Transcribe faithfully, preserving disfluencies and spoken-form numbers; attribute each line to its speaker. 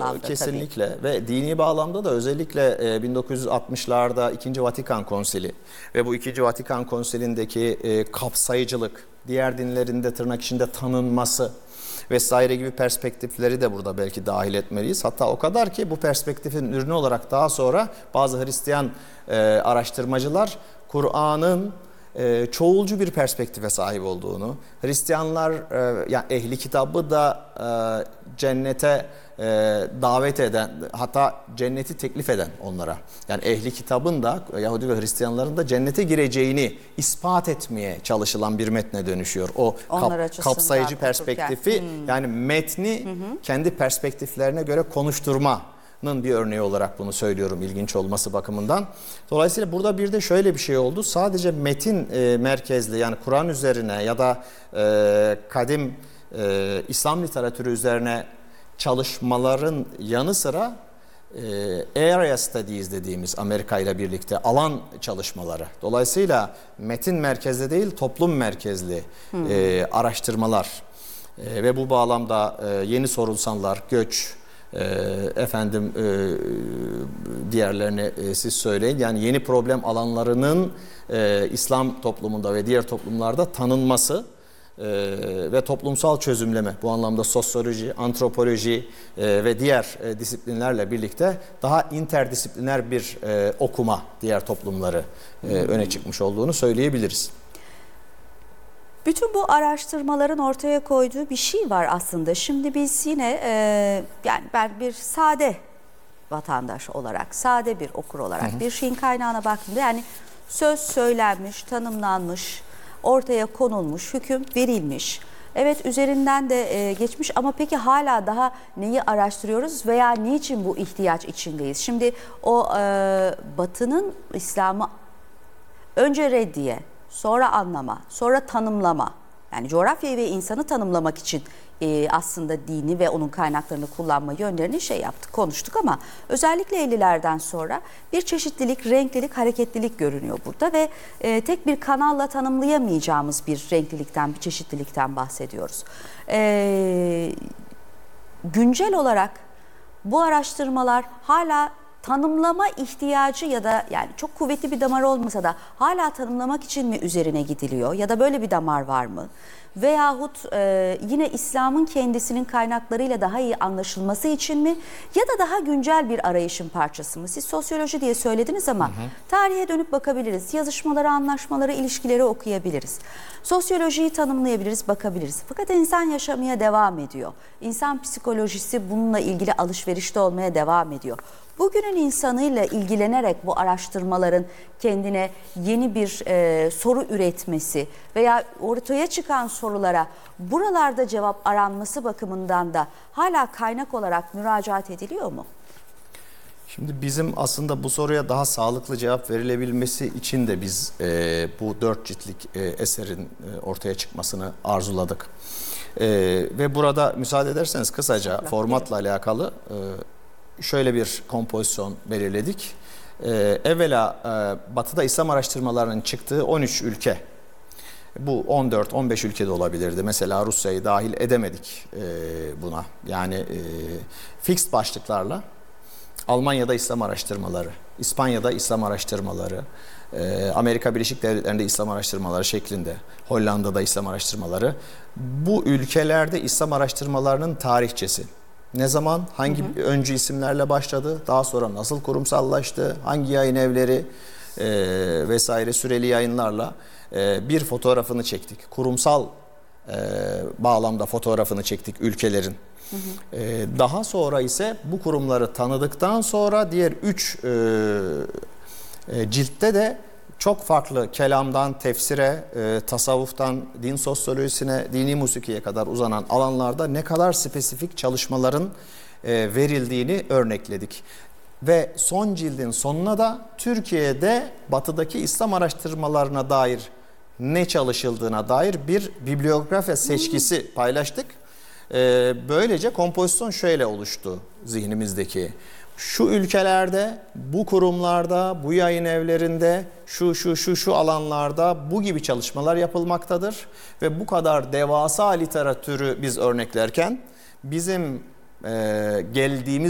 Speaker 1: bağlamda
Speaker 2: kesinlikle
Speaker 1: tabii.
Speaker 2: Ve dini bağlamda da özellikle bin dokuz yüz altmışlarda ikinci Vatikan Konsili ve bu ikinci Vatikan Konsili'ndeki kapsayıcılık, diğer dinlerin de tırnak içinde tanınması vesaire gibi perspektifleri de burada belki dahil etmeliyiz. Hatta o kadar ki bu perspektifin ürünü olarak daha sonra bazı Hristiyan e, araştırmacılar Kur'an'ın e, çoğulcu bir perspektife sahip olduğunu, Hristiyanlar e, yani ehli kitabı da e, cennete e, davet eden, hatta cenneti teklif eden onlara. Yani ehli kitabın da Yahudi ve Hristiyanların da cennete gireceğini ispat etmeye çalışılan bir metne dönüşüyor. O kap, kapsayıcı perspektifi hmm. yani metni hı hı. kendi perspektiflerine göre konuşturma bir örneği olarak bunu söylüyorum ilginç olması bakımından. Dolayısıyla burada bir de şöyle bir şey oldu. Sadece metin e, merkezli yani Kur'an üzerine ya da e, kadim e, İslam literatürü üzerine çalışmaların yanı sıra e, Area Studies dediğimiz Amerika ile birlikte alan çalışmaları. Dolayısıyla metin merkezli değil toplum merkezli hmm. e, araştırmalar e, ve bu bağlamda e, yeni sorunsallar, göç, efendim diğerlerini siz söyleyin. Yani yeni problem alanlarının İslam toplumunda ve diğer toplumlarda tanınması ve toplumsal çözümleme, bu anlamda sosyoloji, antropoloji ve diğer disiplinlerle birlikte daha interdisipliner bir okuma diğer toplumları öne çıkmış olduğunu söyleyebiliriz.
Speaker 1: Bütün bu araştırmaların ortaya koyduğu bir şey var aslında. Şimdi biz yine e, yani ben bir sade vatandaş olarak, sade bir okur olarak hı hı. bir şeyin kaynağına baktığımda yani söz söylenmiş, tanımlanmış, ortaya konulmuş, hüküm verilmiş. Evet üzerinden de e, geçmiş ama peki hala daha neyi araştırıyoruz veya niçin bu ihtiyaç içindeyiz? Şimdi o e, Batı'nın İslam'ı önce reddiye, sonra anlama, sonra tanımlama. Yani coğrafyayı ve insanı tanımlamak için e, aslında dini ve onun kaynaklarını kullanma yönlerini şey yaptık, konuştuk ama özellikle ellilerden sonra bir çeşitlilik, renklilik, hareketlilik görünüyor burada ve e, tek bir kanalla tanımlayamayacağımız bir renklilikten, bir çeşitlilikten bahsediyoruz. E, güncel olarak bu araştırmalar hala tanımlama ihtiyacı ya da yani çok kuvvetli bir damar olmasa da hala tanımlamak için mi üzerine gidiliyor ya da böyle bir damar var mı? Veyahut e, yine İslam'ın kendisinin kaynaklarıyla daha iyi anlaşılması için mi ya da daha güncel bir arayışın parçası mı? Siz sosyoloji diye söylediniz ama hı hı. tarihe dönüp bakabiliriz. Yazışmaları, anlaşmaları, ilişkileri okuyabiliriz. Sosyolojiyi tanımlayabiliriz, bakabiliriz. Fakat insan yaşamaya devam ediyor. İnsan psikolojisi bununla ilgili alışverişte olmaya devam ediyor. Bugünün insanıyla ilgilenerek bu araştırmaların kendine yeni bir e, soru üretmesi veya ortaya çıkan sorulara buralarda cevap aranması bakımından da hala kaynak olarak müracaat ediliyor mu?
Speaker 2: Şimdi bizim aslında bu soruya daha sağlıklı cevap verilebilmesi için de biz e, bu dört ciltlik e, eserin e, ortaya çıkmasını arzuladık. E, ve burada müsaade ederseniz kısaca formatla alakalı e, şöyle bir kompozisyon belirledik. Ee, evvela e, Batı'da İslam araştırmalarının çıktığı on üç ülke, bu on dört on beş ülkede olabilirdi. Mesela Rusya'yı dahil edemedik e, buna. Yani e, fixed başlıklarla Almanya'da İslam araştırmaları, İspanya'da İslam araştırmaları, e, Amerika Birleşik Devletleri'nde İslam araştırmaları şeklinde, Hollanda'da İslam araştırmaları. Bu ülkelerde İslam araştırmalarının tarihçesi. Ne zaman, hangi hı hı. öncü isimlerle başladı, daha sonra nasıl kurumsallaştı, hangi yayın evleri e, vesaire süreli yayınlarla e, bir fotoğrafını çektik. Kurumsal e, bağlamda fotoğrafını çektik ülkelerin. Hı hı. E, daha sonra ise bu kurumları tanıdıktan sonra diğer üç e, e, ciltte de çok farklı kelamdan tefsire, e, tasavvuftan din sosyolojisine, dini musikiye kadar uzanan alanlarda ne kadar spesifik çalışmaların e, verildiğini örnekledik. Ve son cildin sonuna da Türkiye'de batıdaki İslam araştırmalarına dair ne çalışıldığına dair bir bibliografya seçkisi paylaştık. E, böylece kompozisyon şöyle oluştu zihnimizdeki. Şu ülkelerde, bu kurumlarda, bu yayın evlerinde, şu şu şu şu alanlarda bu gibi çalışmalar yapılmaktadır. Ve bu kadar devasa literatürü biz örneklerken bizim e, geldiğimiz